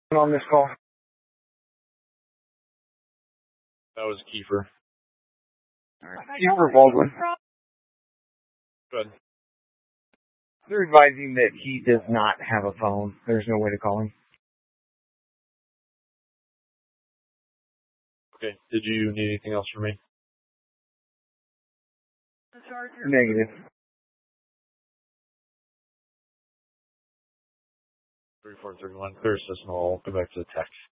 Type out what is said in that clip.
On this call? That was Kiefer. Kiefer Baldwin. Good. They're advising that he does not have a phone. There's no way to call him. Okay. Did you need anything else from me? Negative. 3431. Clear system. I'll go back to the text.